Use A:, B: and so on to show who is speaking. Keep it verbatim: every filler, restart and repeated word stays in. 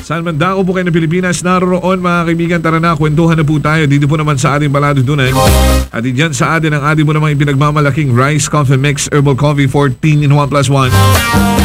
A: Saan man dako po kayo ng Pilipinas naroroon mga kaibigan, tara na, kwentuhan na po tayo dito po naman sa ating paladudunan. At diyan sa atin ang ating mo namang ipinagmamalaking Rice Coffee Mix Herbal Coffee fourteen in one plus one.